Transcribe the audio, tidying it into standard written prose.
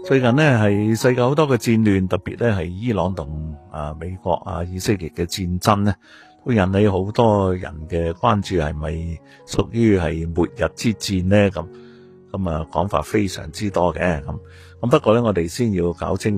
最近呢係世界好多嘅戰亂，特別咧係伊朗同美國以色列嘅戰爭呢，都引起好多人嘅關注，係咪屬於係末日之戰呢？咁講法非常之多嘅。咁不過咧，我哋先要搞清